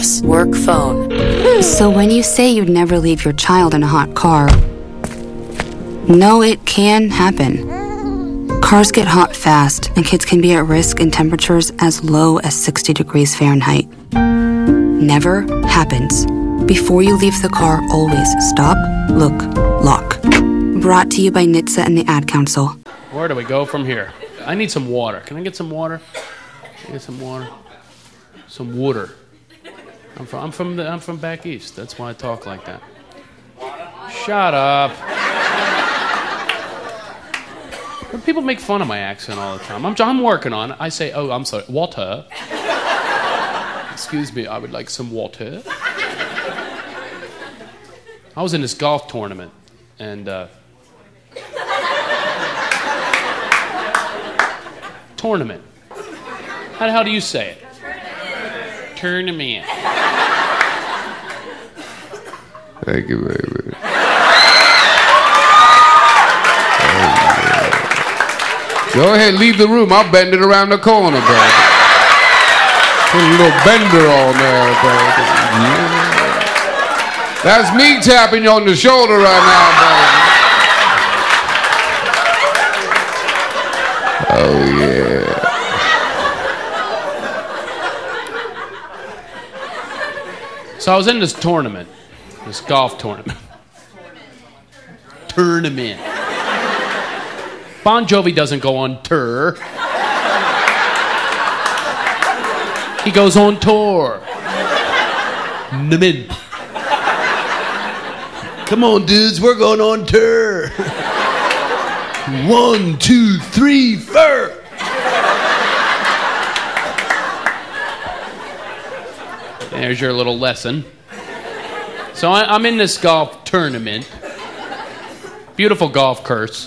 boss. Work phone. So when you say you'd never leave your child in a hot car, no, it can happen. Cars get hot fast, and kids can be at risk in temperatures as low as 60 degrees Fahrenheit. Never happens. Before you leave the car, always stop, look, lock. Brought to you by NHTSA and the Ad Council. Where do we go from here? I need some water. Can I get some water? Can I get some water? Some water. I'm from back east. That's why I talk like that. Shut up. But people make fun of my accent all the time. I'm working on it. I say, oh, I'm sorry, water. Excuse me, I would like some water. I was in this golf tournament, and tournament. How do you say it? Tournament. Thank you very much. Go ahead, leave the room. I'll bend it around the corner, baby. Put a little bender on there, baby. Yeah. That's me tapping you on the shoulder right now, baby. Oh, yeah. So I was in this tournament, this golf tournament. Tournament. Bon Jovi doesn't go on tour. He goes on tour. Come on, dudes, we're going on tour. 1, 2, 3, 4. There's your little lesson. So I'm in this golf tournament. Beautiful golf course.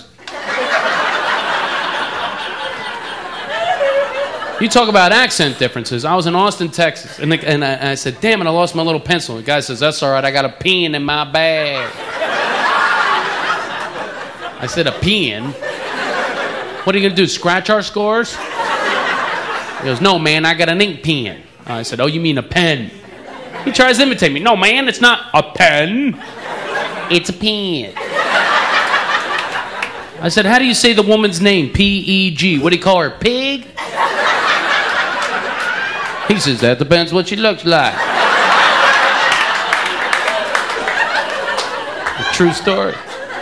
You talk about accent differences. I was in Austin, Texas, and I said, damn it, I lost my little pencil. The guy says, that's all right, I got a pen in my bag. I said, a pen? What are you going to do, scratch our scores? He goes, no, man, I got an ink pen. I said, oh, you mean a pen? He tries to imitate me. No, man, it's not a pen. It's a pen. I said, how do you say the woman's name? P-E-G. What do you call her, pig? He says, that depends what she looks like. A true story.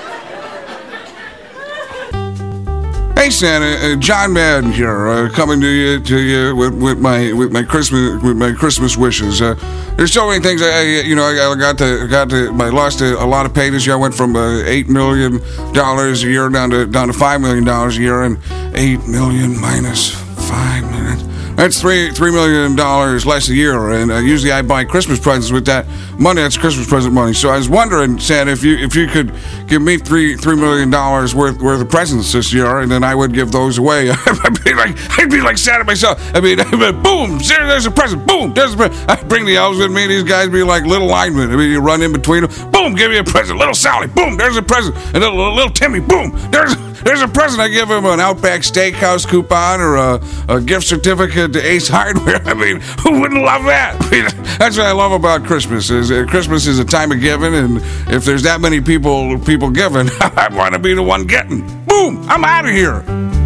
Hey Santa, John Madden here, coming to you with my Christmas wishes. There's so many things I lost a lot of pay this year. I went from $8 million a year down to $5 million a year, and 8 million minus 5 million. That's $3 million less a year, and usually I buy Christmas presents with that money. That's Christmas present money. So I was wondering, Santa, if you could give me $3 million worth of presents this year, and then I would give those away. I'd be like Santa myself. I'd be boom, there's a present. Boom, there's a present. I'd bring the elves with me. These guys be like little linemen. I mean, you run in between them. Boom, give me a present. Little Sally. Boom, there's a present. And little Timmy. Boom, there's a present. I give him an Outback Steakhouse coupon or a gift certificate to Ace Hardware. I mean, who wouldn't love that? I mean, that's what I love about Christmas. Christmas is a time of giving, and if there's that many people giving, I want to be the one getting. Boom! I'm out of here.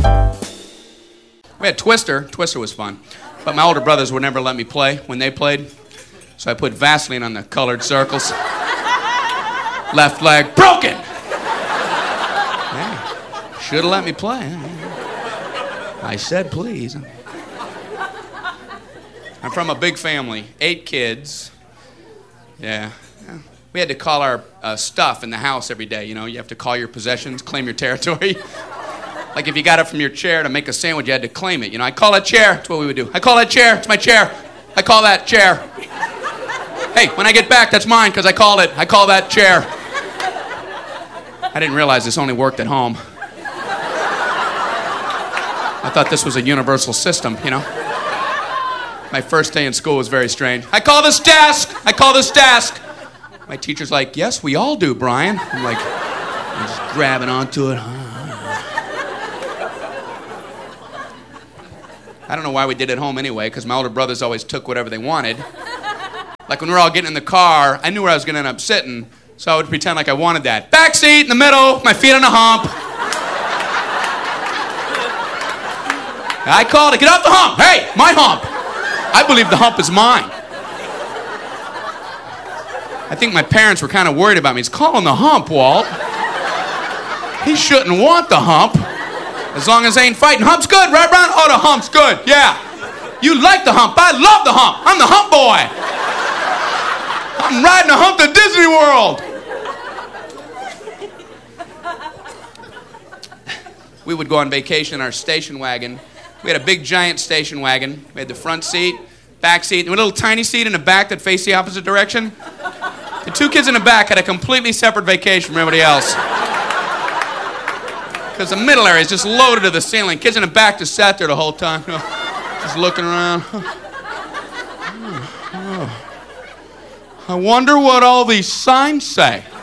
We had Twister. Twister was fun, but my older brothers would never let me play when they played, so I put Vaseline on the colored circles. Left leg broken. Hey, should have let me play. I said please. I'm from a big family, 8 kids. Yeah. We had to call our stuff in the house every day. You know, you have to call your possessions, claim your territory. Like if you got it from your chair to make a sandwich, you had to claim it. You know, I call that chair. That's what we would do. I call that chair. It's my chair. I call that chair. Hey, when I get back, that's mine because I called it. I call that chair. I didn't realize this only worked at home. I thought this was a universal system, you know. My first day in school was very strange. I call this desk. I call this desk. My teacher's like, yes, we all do, Brian. I'm like, I'm just grabbing onto it. I don't know why we did it at home anyway, because my older brothers always took whatever they wanted. Like when we were all getting in the car, I knew where I was going to end up sitting, so I would pretend like I wanted that. Back seat in the middle, my feet on a hump. I called it, get off the hump. Hey, my hump. I believe the hump is mine. I think my parents were kind of worried about me. He's calling the hump, Walt. He shouldn't want the hump. As long as they ain't fighting. Hump's good, right, Ron? Oh, the hump's good, yeah. You like the hump. I love the hump. I'm the hump boy. I'm riding a hump to Disney World. We would go on vacation in our station wagon. We had a big, giant station wagon. We had the front seat, back seat, and a little tiny seat in the back that faced the opposite direction. The two kids in the back had a completely separate vacation from everybody else. Because the middle area is just loaded to the ceiling. Kids in the back just sat there the whole time, just looking around. I wonder what all these signs say.